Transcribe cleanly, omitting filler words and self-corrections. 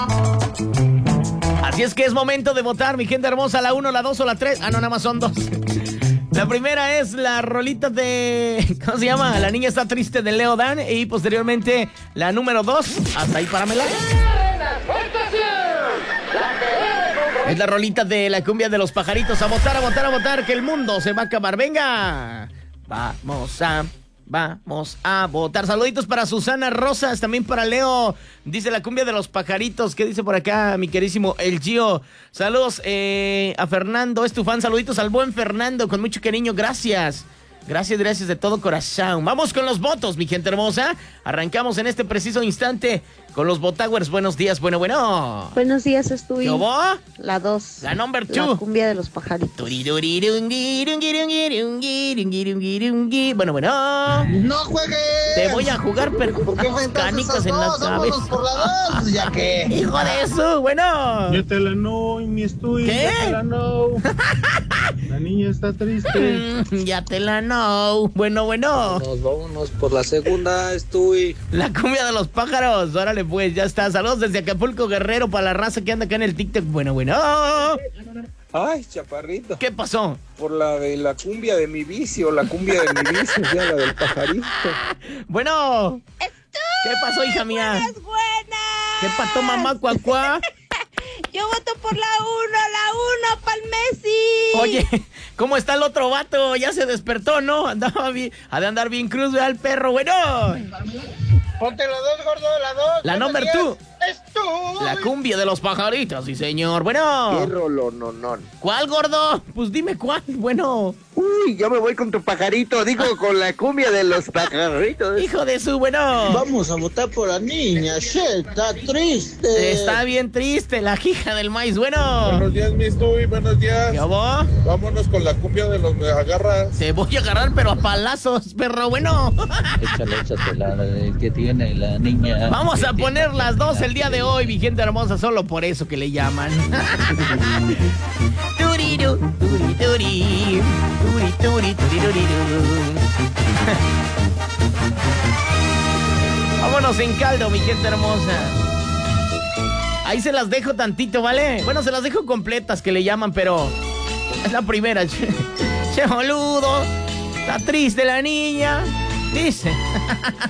Así es que es momento de votar, mi gente hermosa, la 1, la 2 o la 3. Ah, no, nada más son 2. La primera es la rolita de... ¿Cómo se llama? La niña está triste de Leo Dan. Y posteriormente la número 2. Hasta ahí páramela. Es la rolita de la cumbia de los pajaritos. A votar, a votar, a votar, que el mundo se va a acabar. ¡Venga! Vamos a votar. Saluditos para Susana Rosas, también para Leo. Dice la cumbia de los pajaritos. ¿Qué dice por acá, mi querísimo El Gio? Saludos a Fernando, es tu fan. Saluditos al buen Fernando, con mucho cariño. Gracias. Gracias de todo corazón. Vamos con los votos, mi gente hermosa. Arrancamos en este preciso instante con los Votowers. Buenos días, bueno. Buenos días, estoy. ¿Cómo? La 2. La number 2. La cumbia de los pajaritos. Bueno. ¡No juegues! Te voy a jugar, pero ¿Por qué enfrentas canicas esas en la dos? cabeza. Vámonos por la 2, ya que... Hijo de eso, bueno. Ya te la no, mi estoy. ¿Qué? Ya te la no. La niña está triste. Ya te la know. Bueno. Vámonos por la segunda, estoy. La cumbia de los pájaros. Órale, pues, ya está. Saludos desde Acapulco, Guerrero, para la raza que anda acá en el TikTok. Bueno. Ay, chaparrito. ¿Qué pasó? Por la de la cumbia de mi vicio, la cumbia de mi vicio, ya la del pajarito. Bueno. ¿Qué pasó, hija mía? Buenas. ¿Qué pasó, mamá cuacuá? Yo voto por la 1 pa'l Messi. Oye, ¿cómo está el otro vato? Ya se despertó, ¿no? Andaba bien, ha de andar bien cruz, ¿verdad, el perro? Bueno. Ponte la 2, gordo, la 2. La number 2. ¡Es tú! La cumbia de los pajaritos, sí, señor. Bueno. Qué rolononón. ¿Cuál, gordo? Pues dime cuál. Bueno. Uy, yo me voy con tu pajarito, digo, con la cumbia de los pajaritos. Hijo de su, bueno. Vamos a votar por la niña, está triste. Está bien triste, la hija del maíz. Bueno. Buenos días, mi estoy. Buenos días. ¿Qué hubo? Vámonos con la cumbia de los agarras. Te voy a agarrar, pero a palazos, perro. Bueno. Échate la que tiene la niña. Vamos a poner las 2 el día de hoy, mi gente hermosa, solo por eso que le llaman. Turiru, turi. Vámonos en caldo, mi gente hermosa. Ahí se las dejo tantito, ¿vale? Bueno, se las dejo completas que le llaman, pero es la primera. Che, boludo. Está triste la niña. Dice.